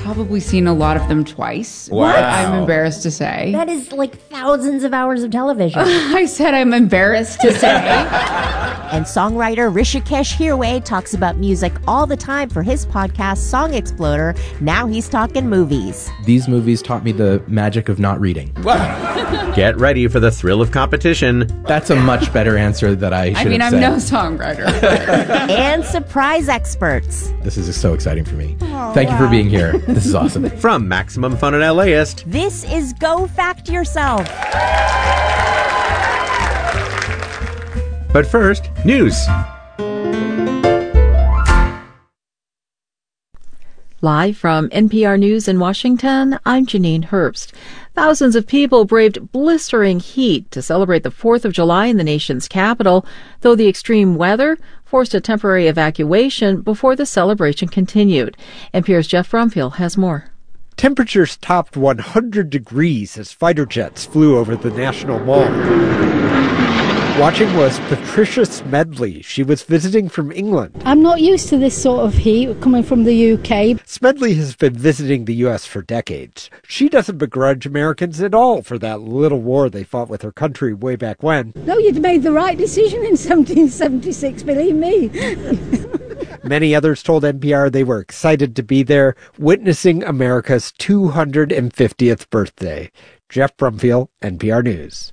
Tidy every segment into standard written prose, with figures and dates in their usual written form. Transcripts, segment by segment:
probably seen a lot of them twice. Wow. I'm embarrassed to say. That is like thousands of hours of television. I said I'm embarrassed to say. And songwriter Rishikesh Hirway talks about music all the time for his podcast, Song Exploder. Now he's talking movies. These movies taught me the magic of not reading. Get ready for the thrill of competition. That's a much better answer that I should have said. I'm no songwriter. And surprise experts. This is so exciting for me. Thank you for being here. This is awesome. From Maximum Fun and LAist, This is Go Fact Yourself. but first, news. Live from NPR News in Washington, I'm Janine Herbst. Thousands of people braved blistering heat to celebrate the 4th of July in the nation's capital, though the extreme weather forced a temporary evacuation before the celebration continued. NPR's Jeff Brumfield has more. Temperatures topped 100 degrees as fighter jets flew over the National Mall. Watching was Patricia Smedley. She was visiting from England. I'm not used to this sort of heat coming from the UK. Smedley has been visiting the U.S. for decades. She doesn't begrudge Americans at all for that little war they fought with her country way back when. No, you'd made the right decision in 1776, believe me. Many others told NPR they were excited to be there, witnessing America's 250th birthday. Jeff Brumfield, NPR News.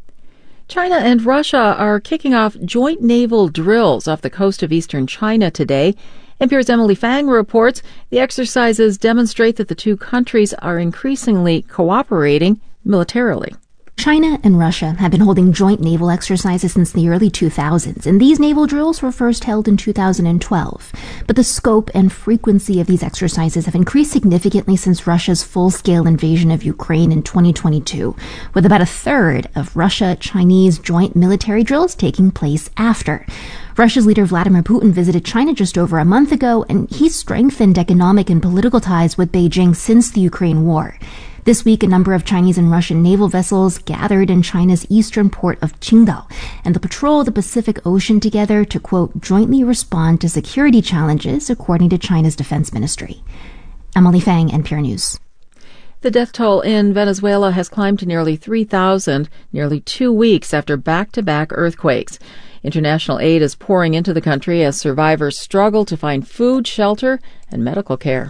China and Russia are kicking off joint naval drills off the coast of eastern China today. NPR's Emily Fang reports the exercises demonstrate that the two countries are increasingly cooperating militarily. China and Russia have been holding joint naval exercises since the early 2000s, and these naval drills were first held in 2012. But the scope and frequency of these exercises have increased significantly since Russia's full-scale invasion of Ukraine in 2022, with about a third of Russia-Chinese joint military drills taking place after. Russia's leader Vladimir Putin visited China just over a month ago, and he's strengthened economic and political ties with Beijing since the Ukraine war. This week, a number of Chinese and Russian naval vessels gathered in China's eastern port of Qingdao, and they'll patrol the Pacific Ocean together to, quote, jointly respond to security challenges, according to China's defense ministry. Emily Fang, NPR News. The death toll in Venezuela has climbed to nearly 3,000, nearly 2 weeks after back-to-back earthquakes. International aid is pouring into the country as survivors struggle to find food, shelter, and medical care.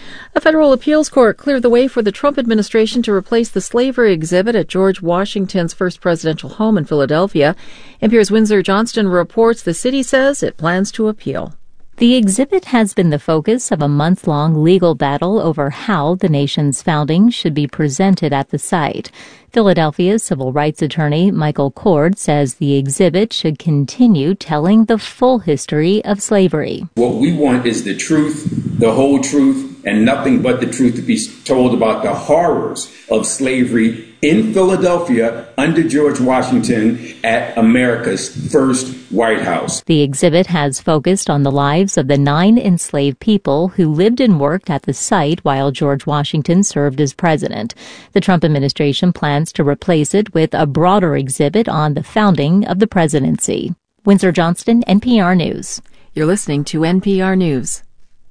A federal appeals court cleared the way for the Trump administration to replace the slavery exhibit at George Washington's first presidential home in Philadelphia. NPR's Windsor Johnston reports the city says it plans to appeal. The exhibit has been the focus of a month-long legal battle over how the nation's founding should be presented at the site. Philadelphia's civil rights attorney Michael Cord says the exhibit should continue telling the full history of slavery. What we want is the truth, the whole truth, and nothing but the truth to be told about the horrors of slavery in Philadelphia under George Washington at America's first White House. The exhibit has focused on the lives of the 9 enslaved people who lived and worked at the site while George Washington served as president. The Trump administration plans to replace it with a broader exhibit on the founding of the presidency. Windsor Johnston, NPR News. You're listening to NPR News.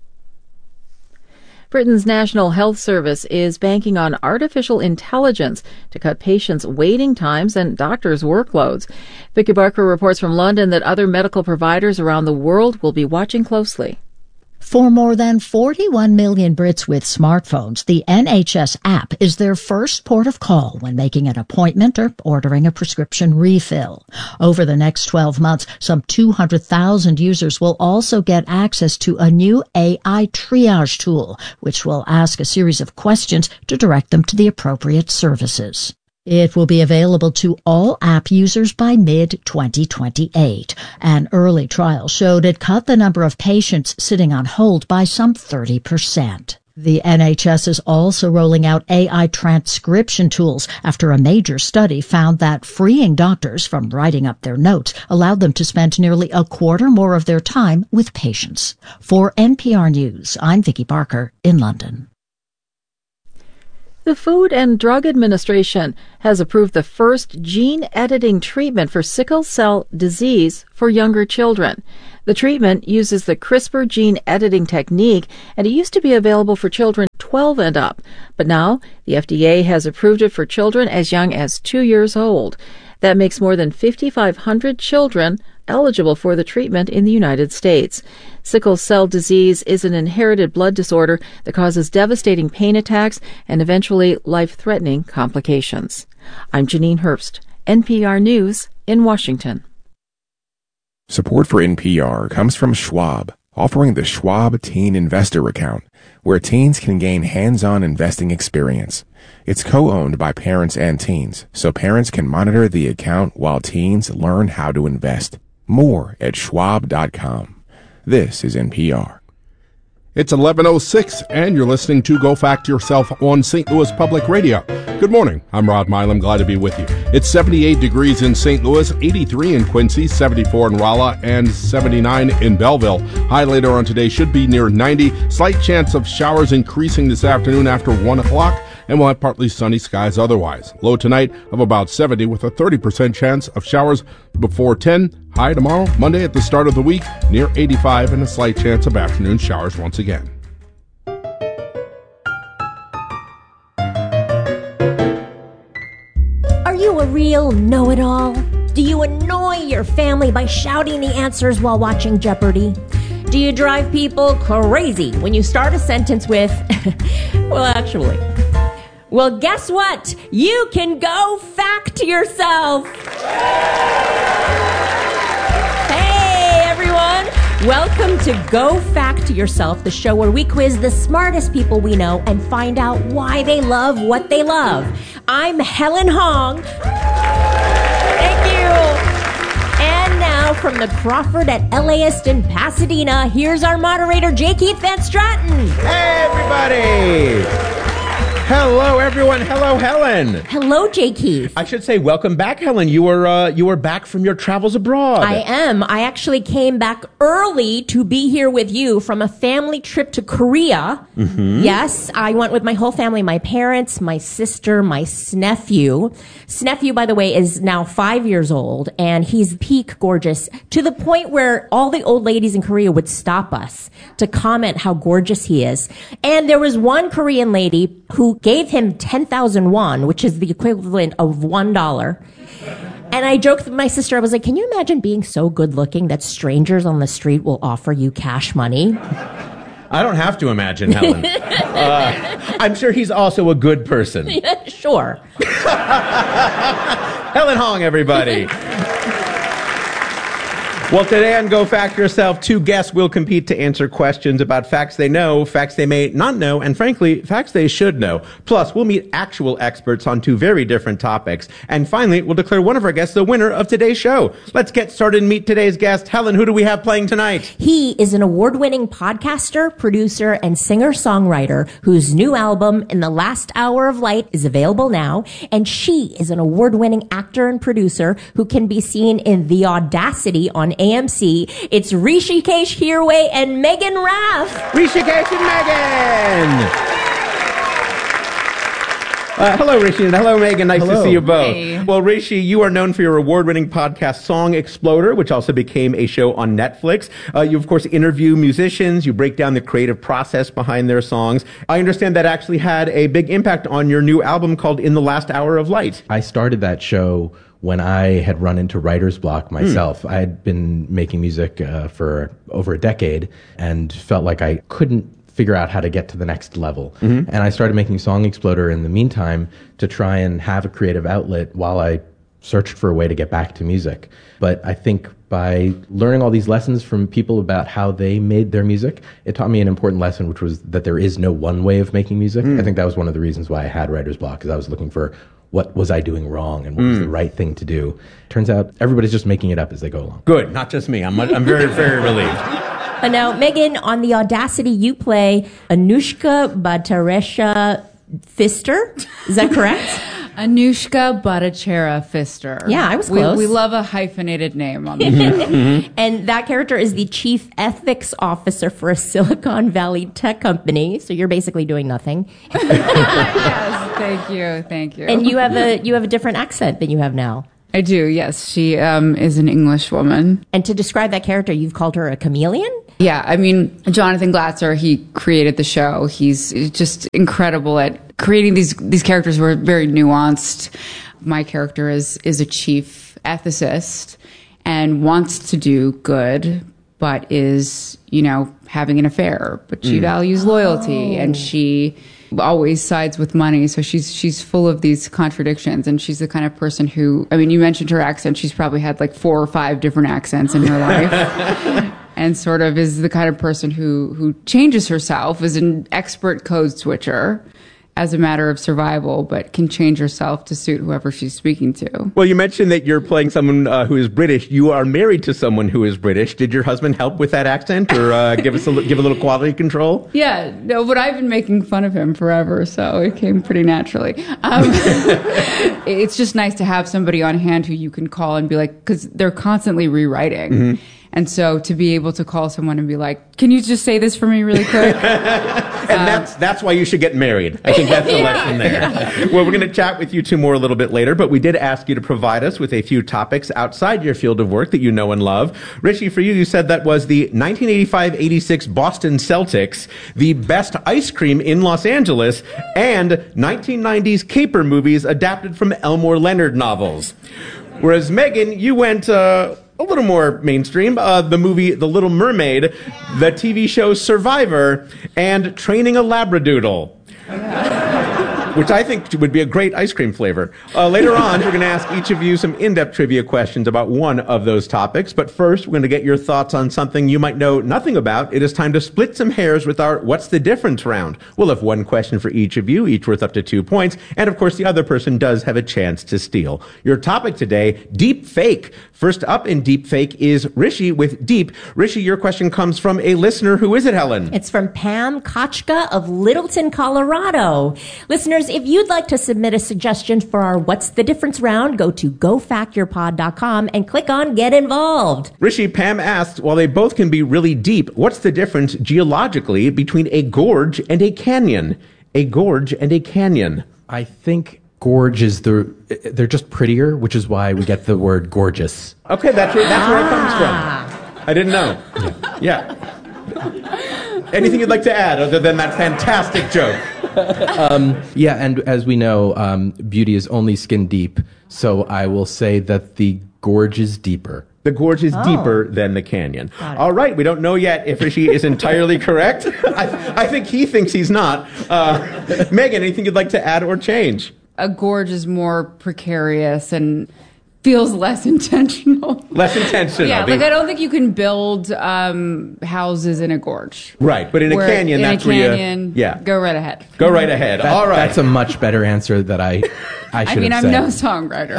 Britain's National Health Service is banking on artificial intelligence to cut patients' waiting times and doctors' workloads. Vicky Barker reports from London that other medical providers around the world will be watching closely. For more than 41 million Brits with smartphones, the NHS app is their first port of call when making an appointment or ordering a prescription refill. Over the next 12 months, some 200,000 users will also get access to a new AI triage tool, which will ask a series of questions to direct them to the appropriate services. It will be available to all app users by mid-2028. An early trial showed it cut the number of patients sitting on hold by some 30%. The NHS is also rolling out AI transcription tools after a major study found that freeing doctors from writing up their notes allowed them to spend nearly a quarter more of their time with patients. For NPR News, I'm Vicky Barker in London. The Food and Drug Administration has approved the first gene-editing treatment for sickle cell disease for younger children. The treatment uses the CRISPR gene editing technique, and it used to be available for children 12 and up. But now, the FDA has approved it for children as young as 2 years old. That makes more than 5,500 children eligible for the treatment in the United States. Sickle cell disease is an inherited blood disorder that causes devastating pain attacks and eventually life-threatening complications. I'm Janine Herbst, NPR News in Washington. Support for NPR comes from Schwab, offering the Schwab Teen Investor Account, where teens can gain hands-on investing experience. It's co-owned by parents and teens, so parents can monitor the account while teens learn how to invest. More at schwab.com. This is NPR. It's 11:06, and you're listening to Go Fact Yourself on St. Louis Public Radio. Good morning. I'm Rod Milam. Glad to be with you. It's 78 degrees in St. Louis, 83 in Quincy, 74 in Rolla, and 79 in Belleville. High later on today should be near 90. Slight chance of showers increasing this afternoon after 1 o'clock, and we'll have partly sunny skies otherwise. Low tonight of about 70 with a 30% chance of showers before 10. High tomorrow, Monday at the start of the week, near 85 and a slight chance of afternoon showers once again. Are you a real know-it-all? Do you annoy your family by shouting the answers while watching Jeopardy? Do you drive people crazy when you start a sentence with, well, actually? Well, guess what? You can go fact yourself. Hey, everyone. Welcome to Go Fact Yourself, the show where we quiz the smartest people we know and find out why they love what they love. I'm Helen Hong. Thank you. And now from the Crawford at LAist in Pasadena, here's our moderator, J. Keith Van Stratton. Hey, everybody. Hello, everyone. Hello, Helen. Hello, J. Keith. I should say welcome back, Helen. You were back from your travels abroad. I am. I actually came back early to be here with you from a family trip to Korea. Mm-hmm. Yes, I went with my whole family, my parents, my sister, my nephew. Nephew, by the way, is now 5 years old, and he's peak gorgeous to the point where all the old ladies in Korea would stop us to comment how gorgeous he is. And there was one Korean lady who gave him 10,000 won, which is the equivalent of $1. And I joked with my sister, I was like, can you imagine being so good looking that strangers on the street will offer you cash money? I don't have to imagine, Helen. I'm sure he's also a good person. Yeah, sure. Helen Hong, everybody. Well, today on Go Fact Yourself, two guests will compete to answer questions about facts they know, facts they may not know, and frankly, facts they should know. Plus, we'll meet actual experts on two very different topics. And finally, we'll declare one of our guests the winner of today's show. Let's get started and meet today's guest. Helen, who do we have playing tonight? He is an award-winning podcaster, producer, and singer-songwriter whose new album, In the Last Hour of Light, is available now. And she is an award-winning actor and producer who can be seen in The Audacity on AMC. It's Hrishikesh Hirway and Megan Raff. Hrishikesh and Megan! Hello, Rishi, and hello, Megan. Nice to see you both. Hey. Well, Rishi, you are known for your award-winning podcast Song Exploder, which also became a show on Netflix. You, of course, interview musicians. You break down the creative process behind their songs. I understand that actually had a big impact on your new album called In the Last Hour of Light. I started that show when I had run into writer's block myself. I had been making music for over a decade and felt like I couldn't figure out how to get to the next level. Mm-hmm. And I started making Song Exploder in the meantime to try and have a creative outlet while I searched for a way to get back to music. But I think by learning all these lessons from people about how they made their music, it taught me an important lesson, which was that there is no one way of making music. I think that was one of the reasons why I had writer's block, because I was looking for what was I doing wrong and what was the right thing to do. Turns out everybody's just making it up as they go along. Good, not just me. I'm very, very relieved. And now, Megan, on The Audacity, you play Anushka Bhattacharya Pfister. Is that correct? Anushka Bhattacharya Pfister. Yeah, I was close. We love a hyphenated name on the show. And that character is the chief ethics officer for a Silicon Valley tech company. So you're basically doing nothing. Yes, thank you. And you have a different accent than you have now. I do, yes. She is an English woman. And to describe that character, you've called her a chameleon? Yeah, I mean, Jonathan Glatzer, he created the show. He's just incredible at creating these characters who are very nuanced. My character is a chief ethicist and wants to do good, but is, having an affair. But she values loyalty, and she always sides with money. So she's full of these contradictions, and she's the kind of person who, I mean, you mentioned her accent. She's probably had like 4 or 5 different accents in her life. And sort of is the kind of person who changes herself, is an expert code switcher as a matter of survival, but can change herself to suit whoever she's speaking to. Well, you mentioned that you're playing someone who is British. You are married to someone who is British. Did your husband help with that accent, or give a little quality control? Yeah, no, but I've been making fun of him forever, so it came pretty naturally. It's just nice to have somebody on hand who you can call and be like, because they're constantly rewriting. Mm-hmm. And so to be able to call someone and be like, can you just say this for me really quick? And that's why you should get married. I think that's the lesson there. Yeah. Well, we're going to chat with you 2 more a little bit later, but we did ask you to provide us with a few topics outside your field of work that you know and love. Richie, for you said that was the 1985-86 Boston Celtics, the best ice cream in Los Angeles, and 1990s caper movies adapted from Elmore Leonard novels. Whereas Megan, you went a little more mainstream. The movie The Little Mermaid, the TV show Survivor, and Training a Labradoodle. Which I think would be a great ice cream flavor. Later on, we're going to ask each of you some in-depth trivia questions about one of those topics. But first, we're going to get your thoughts on something you might know nothing about. It is time to split some hairs with our What's the Difference round. We'll have 1 question for each of you, each worth up to 2 points. And of course, the other person does have a chance to steal. Your topic today, deep fake. First up in deep fake is Rishi with Deep. Rishi, your question comes from a listener. Who is it, Helen? It's from Pam Kochka of Littleton, Colorado. Listeners, if you'd like to submit a suggestion for our What's the Difference round, go to gofactyourpod.com and click on Get Involved. Rishi, Pam asked, while they both can be really deep, what's the difference geologically between a gorge and a canyon? A gorge and a canyon. I think gorge is they're just prettier, which is why we get the word gorgeous. Okay, that's where it comes from. I didn't know. Yeah. Anything you'd like to add other than that fantastic joke? Yeah, and as we know, beauty is only skin deep, so I will say that the gorge is deeper. The gorge is deeper than the canyon. All right, we don't know yet if Rishi is entirely correct. I think he thinks he's not. Megan, anything you'd like to add or change? A gorge is more precarious and feels less intentional. Less intentional. Yeah, like I don't think you can build houses in a gorge. Right, but in a canyon, that's where you... Yeah. Go right ahead. Go right ahead. All right. That's a much better answer that I should have said. I'm no songwriter.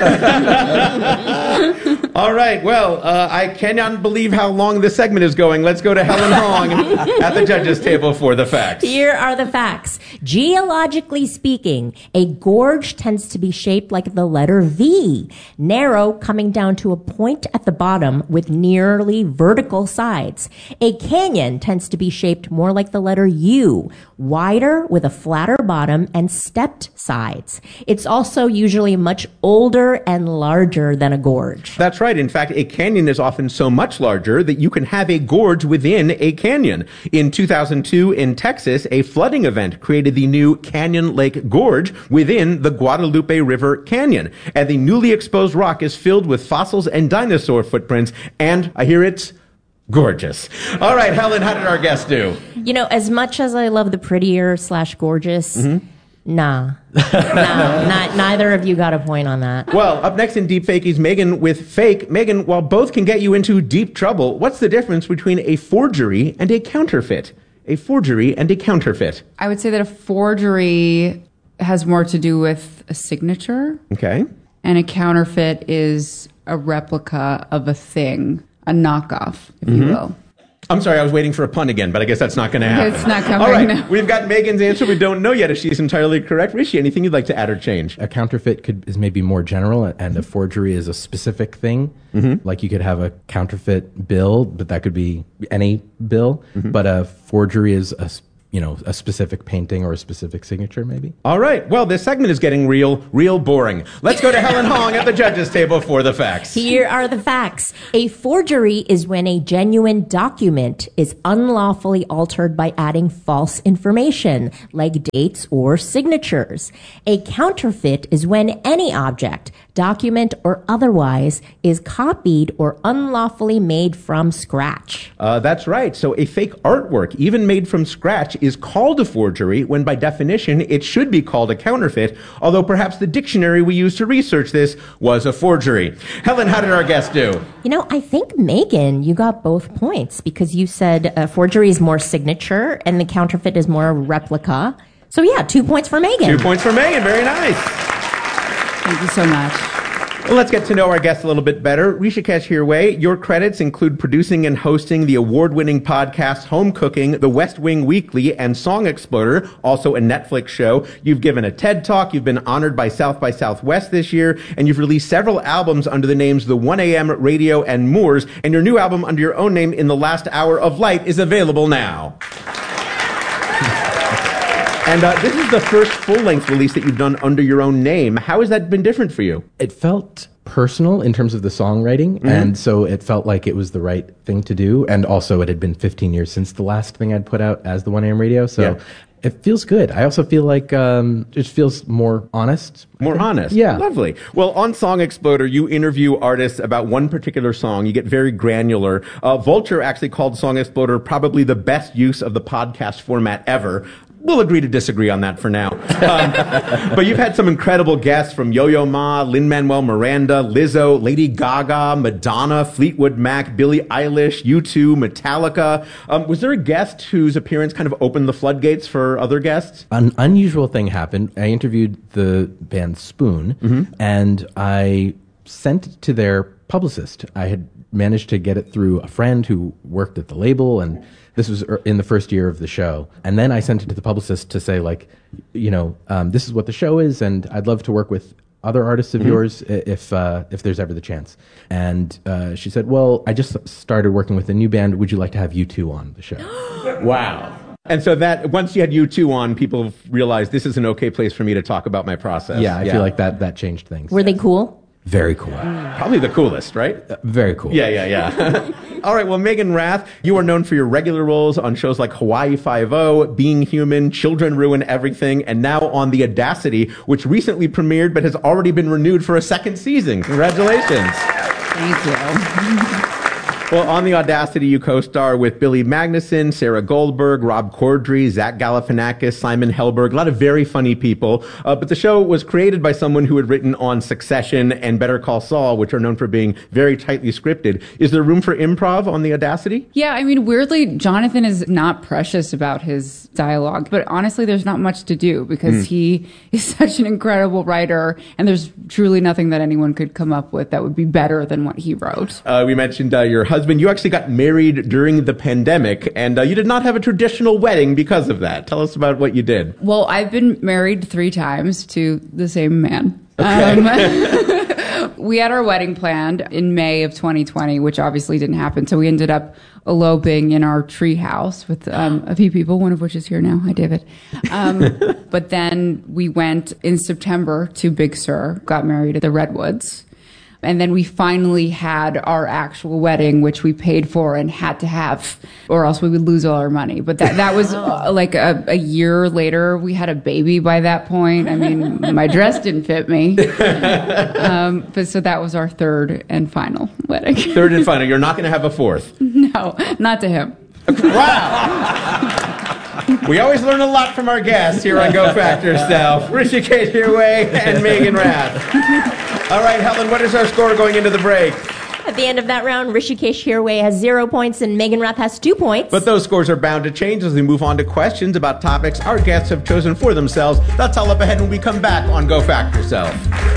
All right, well, I cannot believe how long this segment is going. Let's go to Helen Hong at the judges' table for the facts. Here are the facts. Geologically speaking, a gorge tends to be shaped like the letter V, narrow, coming down to a point at the bottom with nearly vertical sides. A canyon tends to be shaped more like the letter U, wider with a flatter bottom and stepped sides. It's also usually much older and larger than a gorge. That's right. In fact, a canyon is often so much larger that you can have a gorge within a canyon. In 2002 in Texas, a flooding event created the new Canyon Lake Gorge within the Guadalupe River Canyon. And the newly exposed rock is filled with fossils and dinosaur footprints. And I hear it's gorgeous. All right, Helen, how did our guest do? You know, as much as I love the prettier / gorgeous, nah, neither of you got a point on that. Well, up next in Deep Fake is Megan with Fake. Megan, while both can get you into deep trouble, what's the difference between a forgery and a counterfeit? A forgery and a counterfeit. I would say that a forgery has more to do with a signature. Okay. And a counterfeit is a replica of a thing, a knockoff, if you will. I'm sorry, I was waiting for a pun again, but I guess that's not going to happen. It's not coming. All right, now. We've got Megan's answer. We don't know yet if she's entirely correct. Rishi, anything you'd like to add or change? A counterfeit is maybe more general, and a forgery is a specific thing. Like you could have a counterfeit bill, but that could be any bill. But a forgery is a a specific painting or a specific signature, maybe. All right. Well, this segment is getting real boring. Let's go to Helen Hong at the judges' table for the facts. Here are the facts. A forgery is when a genuine document is unlawfully altered by adding false information, like dates or signatures. A counterfeit is when any object, document, or otherwise is copied or unlawfully made from scratch. That's right. So a fake artwork, even made from scratch, is called a forgery when by definition it should be called a counterfeit, although perhaps the dictionary we used to research this was a forgery. Helen, how did our guest do? I think, Megan, you got both points because you said forgery is more signature and the counterfeit is more replica. So yeah, 2 points for Megan. 2 points for Megan. Very nice. Thank you so much. Well, let's get to know our guest a little bit better. Rishikesh Hirway, your credits include producing and hosting the award-winning podcasts Home Cooking, The West Wing Weekly, and Song Exploder, also a Netflix show. You've given a TED Talk, you've been honored by South by Southwest this year, and you've released several albums under the names The 1AM Radio and Moors, and your new album under your own name, In the Last Hour of Light, is available now. And this is the first full-length release that you've done under your own name. How has that been different for you? It felt personal in terms of the songwriting, and so it felt like it was the right thing to do. And also, it had been 15 years since the last thing I'd put out as the 1AM Radio, so it feels good. I also feel like it feels more honest. More honest? Yeah. Lovely. Well, on Song Exploder, you interview artists about one particular song. You get very granular. Vulture actually called Song Exploder probably the best use of the podcast format ever. We'll agree to disagree on that for now. But you've had some incredible guests from Yo-Yo Ma, Lin-Manuel Miranda, Lizzo, Lady Gaga, Madonna, Fleetwood Mac, Billie Eilish, U2, Metallica. Was there a guest whose appearance kind of opened the floodgates for other guests? An unusual thing happened. I interviewed the band Spoon, and I sent it to their publicist. I had managed to get it through a friend who worked at the label, and this was in the first year of the show. And then I sent it to the publicist to say, this is what the show is, and I'd love to work with other artists of yours if there's ever the chance. And she said, well, I just started working with a new band. Would you like to have U2 on the show? Wow. And so that once you had U2 on, people realized this is an okay place for me to talk about my process. Yeah, I feel like that changed things. Were they cool? Very cool. Probably the coolest, right? Very cool. Yeah. All right, well, Megan Rath, you are known for your regular roles on shows like Hawaii Five-0, Being Human, Children Ruin Everything, and now on The Audacity, which recently premiered but has already been renewed for a second season. Congratulations. Thank you. Well, on The Audacity, you co-star with Billy Magnuson, Sarah Goldberg, Rob Corddry, Zach Galifianakis, Simon Helberg, a lot of very funny people. But the show was created by someone who had written on Succession and Better Call Saul, which are known for being very tightly scripted. Is there room for improv on The Audacity? Yeah, I mean, weirdly, Jonathan is not precious about his dialogue, but honestly, there's not much to do because he is such an incredible writer, and there's truly nothing that anyone could come up with that would be better than what he wrote. We mentioned your husband. You actually got married during the pandemic, and you did not have a traditional wedding because of that. Tell us about what you did. Well, I've been married 3 times to the same man. Okay. We had our wedding planned in May of 2020, which obviously didn't happen. So we ended up eloping in our tree house with a few people, one of which is here now. Hi, David. But then we went in September to Big Sur, got married at the Redwoods. And then we finally had our actual wedding, which we paid for and had to have, or else we would lose all our money. But that was like a year later. We had a baby by that point. I mean, my dress didn't fit me. But so that was our third and final wedding. Third and final. You're not going to have a fourth? No, not to him. Wow. We always learn a lot from our guests here on Go Fact Yourself. Rishikesh Hirway and Megan Rath. All right, Helen, what is our score going into the break? At the end of that round, Rishikesh Hirway has 0 points and Megan Rath has 2 points. But those scores are bound to change as we move on to questions about topics our guests have chosen for themselves. That's all up ahead when we come back on Go Fact Yourself.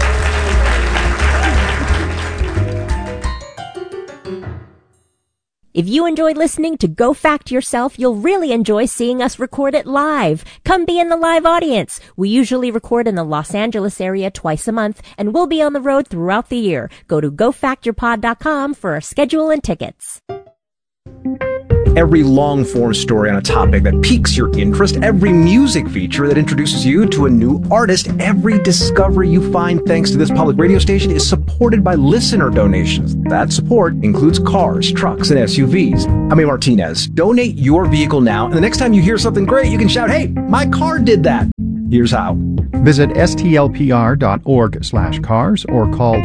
If you enjoyed listening to Go Fact Yourself, you'll really enjoy seeing us record it live. Come be in the live audience. We usually record in the Los Angeles area twice a month, and we'll be on the road throughout the year. Go to gofactyourpod.com for our schedule and tickets. Every long-form story on a topic that piques your interest, every music feature that introduces you to a new artist, every discovery you find thanks to this public radio station is supported by listener donations. That support includes cars, trucks, and SUVs. I'm A. Martinez. Donate your vehicle now, and the next time you hear something great, you can shout, "Hey, my car did that." Here's how. Visit stlpr.org/cars or call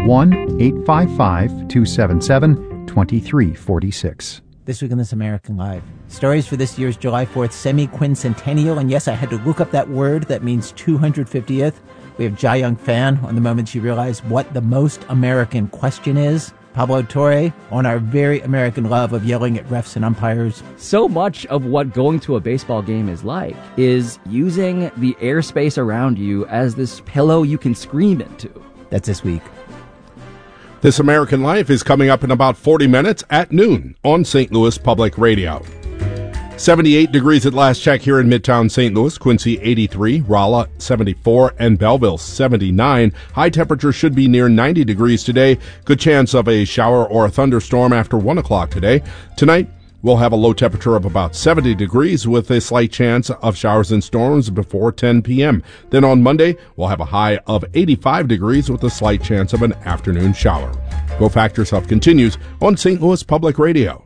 1-855-277-2346. This week on This American Life. Stories for this year's July 4th semi-quincentennial. And yes, I had to look up that word. That means 250th. We have Jia Young Fan on the moment she realized what the most American question is. Pablo Torre on our very American love of yelling at refs and umpires. So much of what going to a baseball game is like is using the airspace around you as this pillow you can scream into. That's this week. This American Life is coming up in about 40 minutes at noon on St. Louis Public Radio. 78 degrees at last check here in Midtown St. Louis, Quincy 83, Rolla 74, and Belleville 79. High temperature should be near 90 degrees today. Good chance of a shower or a thunderstorm after 1 o'clock today. Tonight, we'll have a low temperature of about 70 degrees with a slight chance of showers and storms before 10 p.m. Then on Monday, we'll have a high of 85 degrees with a slight chance of an afternoon shower. Go Fact Yourself continues on St. Louis Public Radio.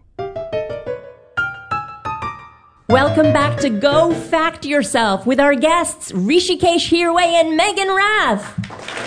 Welcome back to Go Fact Yourself with our guests, Rishikesh Hirway and Megan Rath.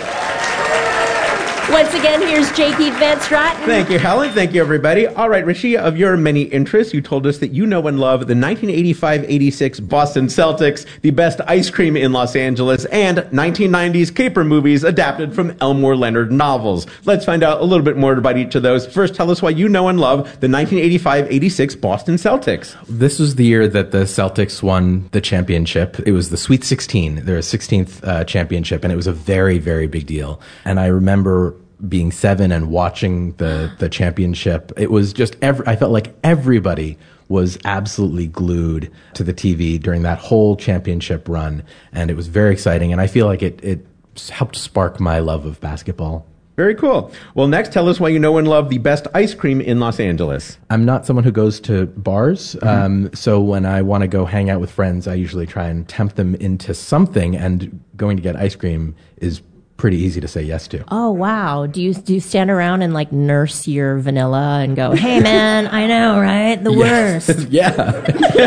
Once again, here's J.Keith Van Straten. Thank you, Helen. Thank you, everybody. All right, Rishi, of your many interests, you told us that you know and love the 1985-86 Boston Celtics, the best ice cream in Los Angeles, and 1990s caper movies adapted from Elmore Leonard novels. Let's find out a little bit more about each of those. First, tell us why you know and love the 1985-86 Boston Celtics. This was the year that the Celtics won the championship. It was the Sweet 16, their 16th championship, and it was a very, very big deal. And I remember being 7 and watching the championship. It was just I felt like everybody was absolutely glued to the TV during that whole championship run, and it was very exciting, and I feel like it helped spark my love of basketball. Very cool. Well, next, tell us why you know and love the best ice cream in Los Angeles. I'm not someone who goes to bars, so when I want to go hang out with friends, I usually try and tempt them into something, and going to get ice cream is pretty easy to say yes to. Oh, wow. Do you stand around and like nurse your vanilla and go, "Hey man, I know, right? The worst." Yeah.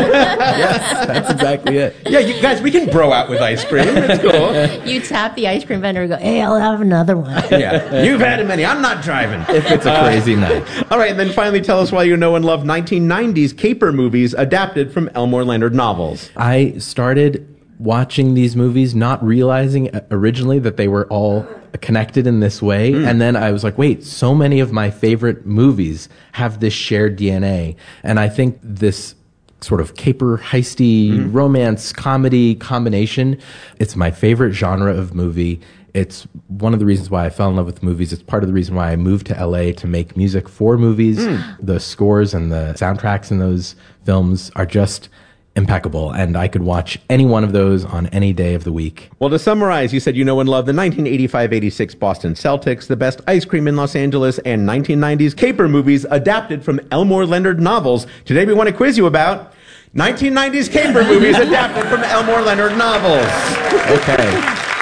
Yes, that's exactly it. Yeah, you guys, we can bro out with ice cream. It's cool. You tap the ice cream vendor and go, "Hey, I'll have another one." Yeah. You've had many. I'm not driving. If it's a crazy night. All right, and then finally tell us why you know and love 1990s caper movies adapted from Elmore Leonard novels. I started watching these movies, not realizing originally that they were all connected in this way. And then I was like, wait, so many of my favorite movies have this shared DNA. And I think this sort of caper, heisty, romance, comedy combination, it's my favorite genre of movie. It's one of the reasons why I fell in love with movies. It's part of the reason why I moved to LA to make music for movies. The scores and the soundtracks in those films are just impeccable, and I could watch any one of those on any day of the week. Well, to summarize, you said you know and love the 1985-86 Boston Celtics, the best ice cream in Los Angeles, and 1990s caper movies adapted from Elmore Leonard novels. Today we want to quiz you about 1990s caper movies adapted from Elmore Leonard novels. Okay.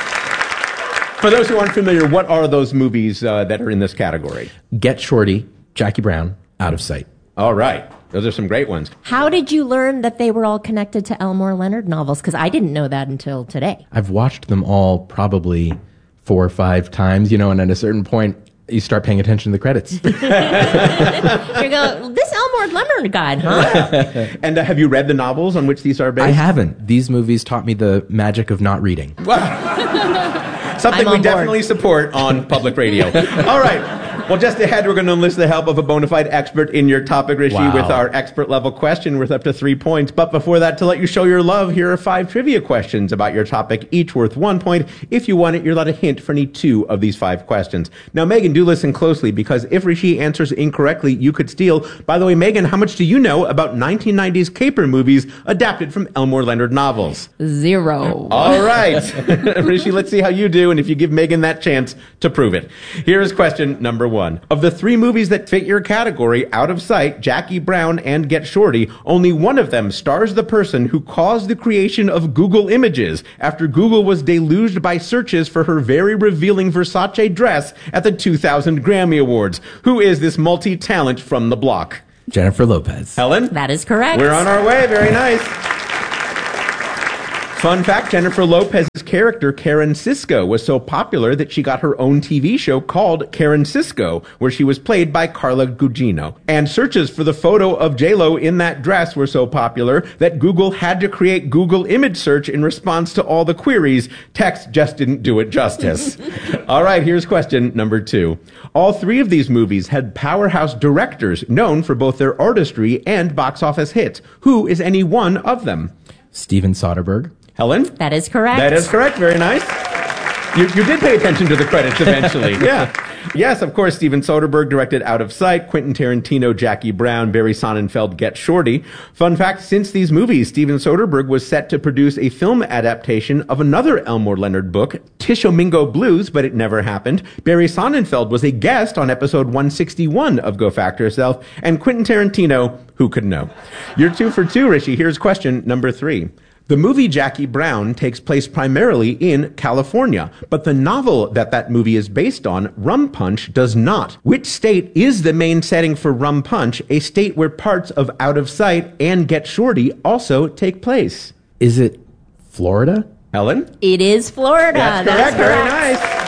For those who aren't familiar, what are those movies that are in this category? Get Shorty, Jackie Brown, Out of Sight. All right. Those are some great ones. How did you learn that they were all connected to Elmore Leonard novels? Because I didn't know that until today. I've watched them all probably 4 or 5 times, and at a certain point, you start paying attention to the credits. You go, this Elmore Leonard guy, huh? And have you read the novels on which these are based? I haven't. These movies taught me the magic of not reading. Something we definitely support on public radio. All right. Well, just ahead, we're going to enlist the help of a bona fide expert in your topic, Rishi, with our expert level question worth up to 3 points. But before that, to let you show your love, here are 5 trivia questions about your topic, each worth 1 point. If you want it, you're allowed a hint for any 2 of these 5 questions. Now, Megan, do listen closely, because if Rishi answers incorrectly, you could steal. By the way, Megan, how much do you know about 1990s caper movies adapted from Elmore Leonard novels? 0. All right. Rishi, let's see how you do, and if you give Megan that chance to prove it. Here is question number 1. one. Of the three movies that fit your category, Out of Sight, Jackie Brown, and Get Shorty, only one of them stars the person who caused the creation of Google Images after Google was deluged by searches for her very revealing Versace dress at the 2000 Grammy Awards. Who is this multi-talent from the block? Jennifer Lopez. Helen? That is correct. We're on our way. Very nice. Fun fact, Jennifer Lopez's character, Karen Cisco, was so popular that she got her own TV show called Karen Cisco, where she was played by Carla Gugino. And searches for the photo of J-Lo in that dress were so popular that Google had to create Google image search in response to all the queries. Text just didn't do it justice. All right, here's question number 2. All three of these movies had powerhouse directors known for both their artistry and box office hits. Who is any one of them? Steven Soderbergh. Helen? That is correct. That is correct. Very nice. You did pay attention to the credits eventually. Yeah. Yes, of course, Steven Soderbergh directed Out of Sight, Quentin Tarantino, Jackie Brown, Barry Sonnenfeld, Get Shorty. Fun fact, since these movies, Steven Soderbergh was set to produce a film adaptation of another Elmore Leonard book, Tishomingo Blues, but it never happened. Barry Sonnenfeld was a guest on episode 161 of Go Fact Yourself, and Quentin Tarantino, who could know? You're 2 for 2, Rishi. Here's question number 3. The movie Jackie Brown takes place primarily in California, but the novel that movie is based on, Rum Punch, does not. Which state is the main setting for Rum Punch, a state where parts of Out of Sight and Get Shorty also take place? Is it Florida? Helen? It is Florida. That's correct. Very nice.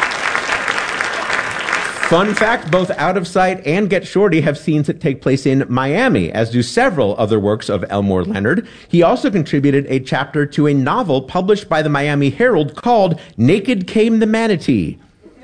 Fun fact, both Out of Sight and Get Shorty have scenes that take place in Miami, as do several other works of Elmore Leonard. He also contributed a chapter to a novel published by the Miami Herald called Naked Came the Manatee.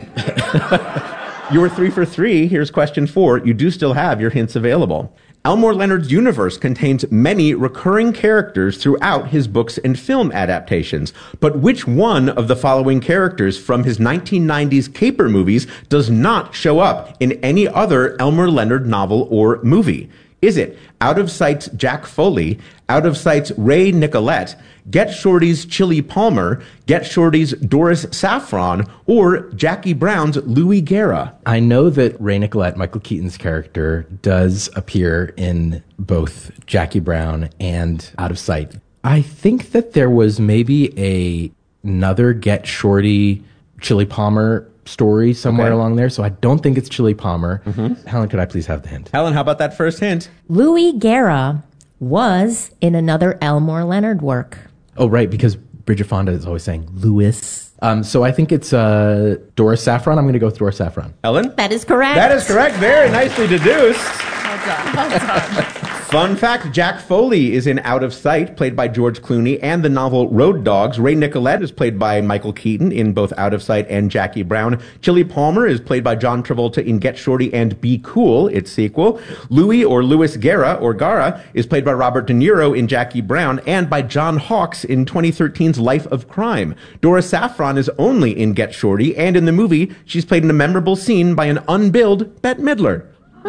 You were 3 for 3. Here's question 4. You do still have your hints available. Elmore Leonard's universe contains many recurring characters throughout his books and film adaptations. But which one of the following characters from his 1990s caper movies does not show up in any other Elmore Leonard novel or movie? Is it Out of Sight's Jack Foley, Out of Sight's Ray Nicolette, Get Shorty's Chili Palmer, Get Shorty's Doris Saffron, or Jackie Brown's Louis Guerra? I know that Ray Nicolette, Michael Keaton's character, does appear in both Jackie Brown and Out of Sight. I think that there was maybe another Get Shorty Chili Palmer story somewhere along there, so I don't think it's Chili Palmer. Mm-hmm. Helen, could I please have the hint? Helen, how about that first hint? Louis Guerra was in another Elmore Leonard work. Oh, right, because Bridget Fonda is always saying Louis. So I think it's Doris Saffron. I'm going to go with Doris Saffron. Ellen? That is correct. That is correct. Very nicely deduced. Well done. Well done. Fun fact, Jack Foley is in Out of Sight, played by George Clooney, and the novel Road Dogs. Ray Nicolette is played by Michael Keaton in both Out of Sight and Jackie Brown. Chili Palmer is played by John Travolta in Get Shorty and Be Cool, its sequel. Louis or Louis Guerra, or Gara, is played by Robert De Niro in Jackie Brown and by John Hawkes in 2013's Life of Crime. Doris Saffron is only in Get Shorty, and in the movie, she's played in a memorable scene by an unbilled Bette Midler.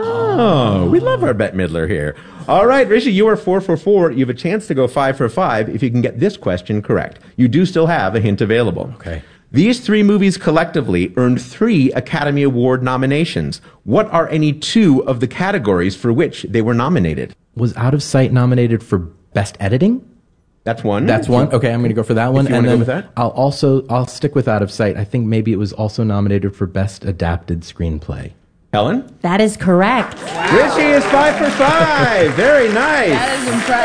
Oh, we love our Bette Midler here. All right, Rishi, you are 4 for 4. You have a chance to go 5 for 5 if you can get this question correct. You do still have a hint available. Okay. These 3 movies collectively earned 3 Academy Award nominations. What are any 2 of the categories for which they were nominated? Was Out of Sight nominated for Best Editing? That's one. That's one. Okay, I'm going to go for that one. If you want to go with that? I'll stick with Out of Sight. I think maybe it was also nominated for Best Adapted Screenplay. Helen? That is correct. Wow. Rishi is 5 for 5. Very nice. That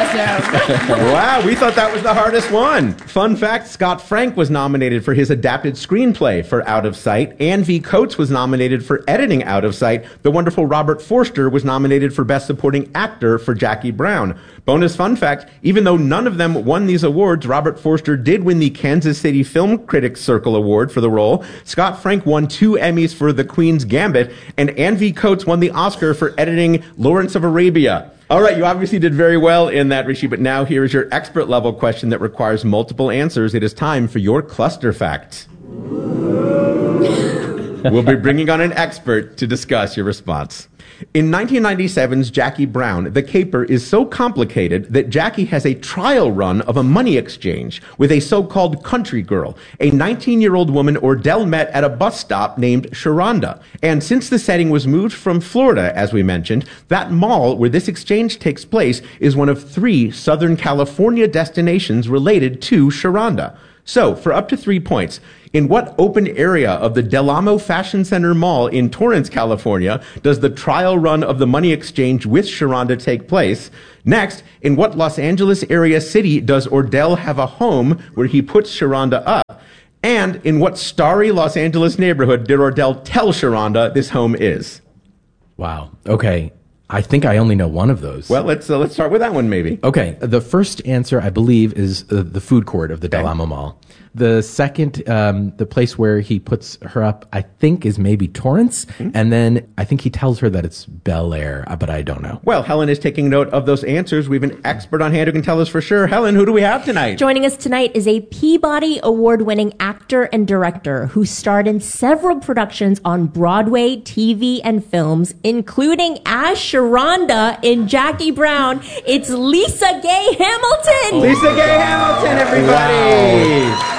is impressive. Wow, we thought that was the hardest one. Fun fact, Scott Frank was nominated for his adapted screenplay for Out of Sight. Ann V. Coates was nominated for editing Out of Sight. The wonderful Robert Forster was nominated for Best Supporting Actor for Jackie Brown. Bonus fun fact, even though none of them won these awards, Robert Forster did win the Kansas City Film Critics Circle Award for the role. Scott Frank won 2 Emmys for The Queen's Gambit, and Ann V. Coates won the Oscar for editing Lawrence of Arabia. All right, you obviously did very well in that, Rishi, but now here is your expert level question that requires multiple answers. It is time for your cluster fact. We'll be bringing on an expert to discuss your response. In 1997's Jackie Brown, the caper is so complicated that Jackie has a trial run of a money exchange with a so-called country girl, a 19-year-old woman Ordell met at a bus stop named Sharonda. And since the setting was moved from Florida, as we mentioned, that mall where this exchange takes place is one of 3 Southern California destinations related to Sharonda. So, for up to 3 points, in what open area of the Del Amo Fashion Center Mall in Torrance, California, does the trial run of the money exchange with Sharonda take place? Next, in what Los Angeles area city does Ordell have a home where he puts Sharonda up? And in what starry Los Angeles neighborhood did Ordell tell Sharonda this home is? Wow. Okay. I think I only know one of those. Well, let's start with that one, maybe. Okay. The first answer, I believe, is the food court of the Del Amo Mall. The second, the place where he puts her up, I think, is maybe Torrance. Mm-hmm. And then I think he tells her that it's Bel Air, but I don't know. Well, Helen is taking note of those answers. We have an expert on hand who can tell us for sure. Helen, who do we have tonight? Joining us tonight is a Peabody Award-winning actor and director who starred in several productions on Broadway, TV, and films, including as Sharonda in Jackie Brown. It's Lisa Gay Hamilton. Lisa Gay Hamilton, everybody. Wow.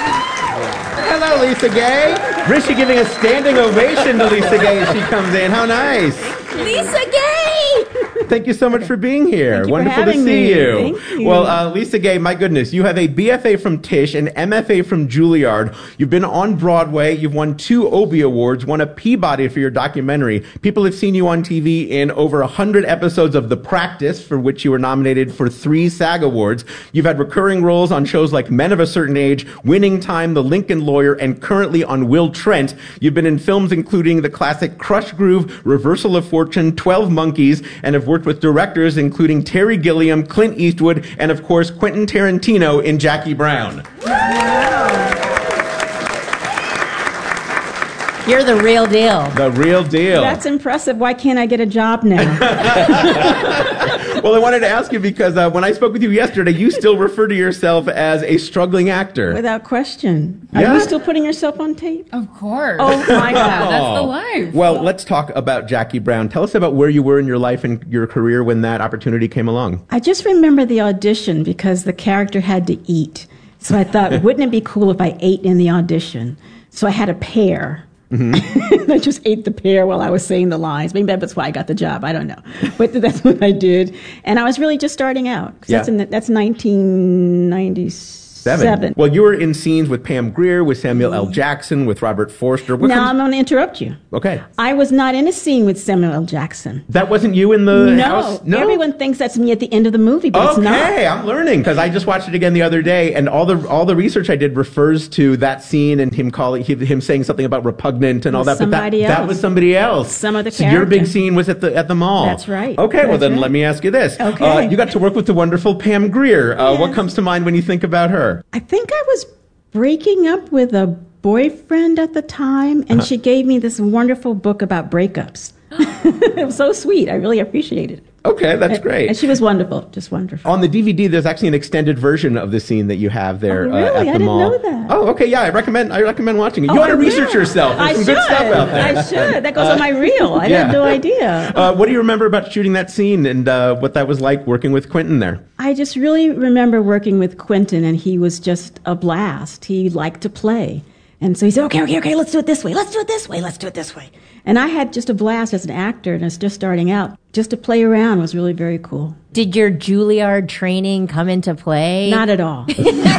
Hello, Lisa Gay. Rishi giving a standing ovation to Lisa Gay as she comes in. How nice. Lisa Gay! Thank you so much for being here. Thank you Wonderful for having to see me. you. Thank you. Well, Lisa Gay, my goodness, you have a BFA from Tisch, an MFA from Juilliard. You've been on Broadway. You've won 2 Obie Awards, won a Peabody for your documentary. People have seen you on TV in over 100 episodes of The Practice, for which you were nominated for 3 SAG Awards. You've had recurring roles on shows like Men of a Certain Age, Winning Time, The Lincoln Lawyer, and currently on Will Trent. You've been in films including the classic Crush Groove, Reversal of Fortune, 12 Monkeys, and have worked with directors including Terry Gilliam, Clint Eastwood, and of course Quentin Tarantino in Jackie Brown. You're the real deal. The real deal. That's impressive. Why can't I get a job now? Well, I wanted to ask you because when I spoke with you yesterday, you still refer to yourself as a struggling actor. Without question. Yeah? Are you still putting yourself on tape? Of course. Oh, my God. That's the life. Well, let's talk about Jackie Brown. Tell us about where you were in your life and your career when that opportunity came along. I just remember the audition because the character had to eat. So I thought, wouldn't it be cool if I ate in the audition? So I had a pear. Mm-hmm. I just ate the pear while I was saying the lines. Maybe that's why I got the job. I don't know. But that's what I did. And I was really just starting out. Yeah. That's 1997. Well, you were in scenes with Pam Grier, with Samuel L. Jackson, with Robert Forster. I'm going to interrupt you. Okay. I was not in a scene with Samuel L. Jackson. That wasn't you in the house? No. Everyone thinks that's me at the end of the movie, but it's not. Okay, I'm learning because I just watched it again the other day, and all the research I did refers to that scene and him saying something about repugnant and all that. Somebody but that was somebody else. Some other so character. your big scene was at the mall. That's right. Okay, well That's then right. let me ask you this. Okay. You got to work with the wonderful Pam Grier. What comes to mind when you think about her? I think I was breaking up with a boyfriend at the time, and she gave me this wonderful book about breakups. It was so sweet. I really appreciated it. Okay, that's great. And she was wonderful, just wonderful. On the DVD, there's actually an extended version of the scene that you have there really? at the I didn't mall. know that. Oh, okay, yeah, I recommend watching it. You ought to research yourself. There's some good stuff out there. I should. That goes on my reel. I had no idea. What do you remember about shooting that scene and what that was like working with Quentin there? I just really remember working with Quentin, and he was just a blast. He liked to play. And so he said, okay, let's do it this way. Let's do it this way. And I had just a blast as an actor, and I was just starting out. Just to play around was really very cool. Did your Juilliard training come into play? Not at all.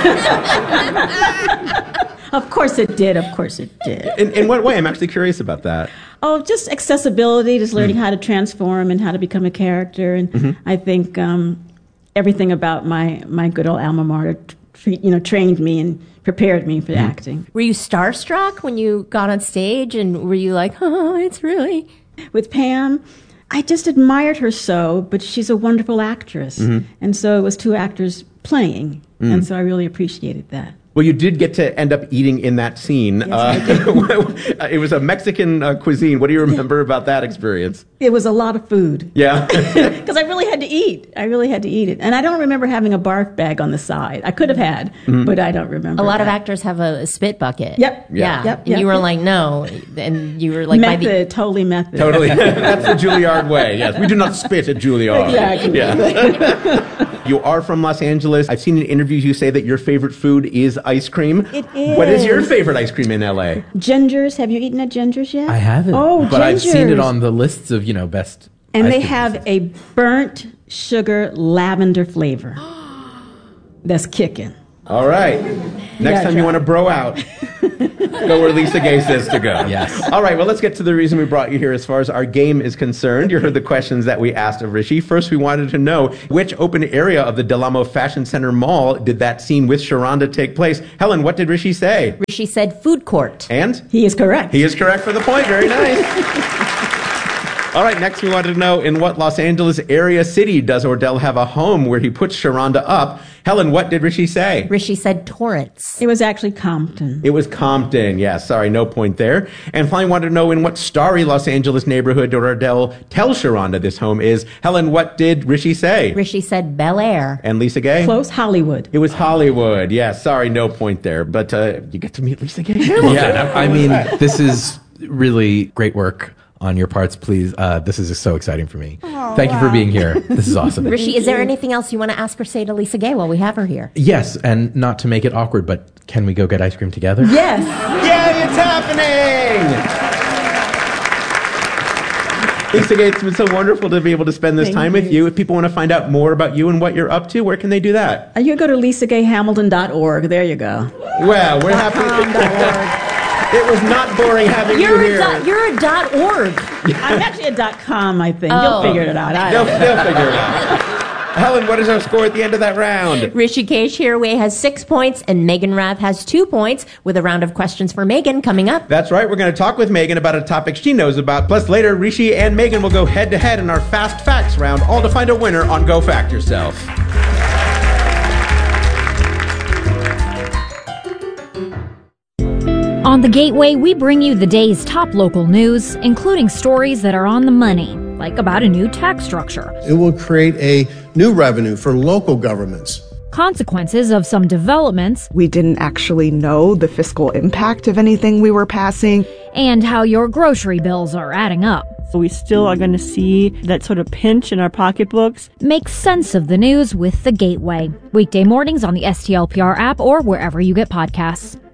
Of course it did. In what way? I'm actually curious about that. Oh, just accessibility, just learning how to transform and how to become a character. And I think everything about my good old alma mater trained me and prepared me for acting. Were you starstruck when you got on stage, and were you like, it's really... With Pam, I just admired her so, but she's a wonderful actress. And so it was 2 actors playing, and so I really appreciated that. Well, you did get to end up eating in that scene. Yes, It was a Mexican cuisine. What do you remember about that experience? It was a lot of food. Yeah. Because I really had to eat. I really had to eat it. And I don't remember having a barf bag on the side. I could have had, but I don't remember. A lot of that. actors have a spit bucket. Yep. Yeah. Yep. And you were like, no. And you were like, method, totally method. Totally. That's the Juilliard way. Yes. We do not spit at Juilliard. Exactly. Yeah. You are from Los Angeles. I've seen in interviews you say that your favorite food is ice cream. It is. What is your favorite ice cream in LA? Ginger's. Have you eaten at Ginger's yet? I haven't. Oh, but I've Ginger's. seen it on the lists of, best. And ice they cream have a burnt sugar lavender flavor. That's kicking. All right. Next time you want to bro out, go where Lisa Gay says to go. Yes. All right, well, let's get to the reason we brought you here as far as our game is concerned. You heard the questions that we asked of Rishi. First, we wanted to know which open area of the Del Amo Fashion Center Mall did that scene with Sharonda take place. Helen, what did Rishi say? Rishi said food court. And? He is correct. He is correct for the point. Very nice. All right, next we wanted to know in what Los Angeles area city does Ordell have a home where he puts Sharonda up? Helen, what did Rishi say? Rishi said Torrance. It was actually Compton. It was Compton. Yes, sorry, no point there. And finally wanted to know in what starry Los Angeles neighborhood did Ordell tell Sharonda this home is? Helen, what did Rishi say? Rishi said Bel Air. And Lisa Gay? Close Hollywood. It was Hollywood. Yes, sorry, no point there. But you get to meet Lisa Gay Hamilton. Yeah, I mean, this is really great work on your parts. Please, this is so exciting for me. Thank you for being here. This is awesome. Rishi, is there anything else you want to ask or say to Lisa Gay while we have her here? Yes, and not to make it awkward, but can we go get ice cream together? Yes. Yay, it's happening! Lisa Gay, it's been so wonderful to be able to spend this time with you. If people want to find out more about you and what you're up to, where can they do that? You go to lisagayhamilton.org. There you go. Well, we're happy. It was not boring having you here. You're a .org. I'm actually a .com, I think. Oh. You'll figure it out. They'll figure it out. Helen, what is our score at the end of that round? Rishikesh Hirway has 6 points and Megan Rath has 2 points, with a round of questions for Megan coming up. That's right. We're going to talk with Megan about a topic she knows about. Plus, later, Rishi and Megan will go head-to-head in our Fast Facts round, all to find a winner on Go Fact Yourself. On The Gateway, we bring you the day's top local news, including stories that are on the money, like about a new tax structure, It will create a new revenue for local governments. consequences of some developments, We didn't actually know the fiscal impact of anything we were passing. and how your grocery bills are adding up. So we still are going to see that sort of pinch in our pocketbooks. Make sense of the news with The Gateway. Weekday mornings on the STLPR app or wherever you get podcasts.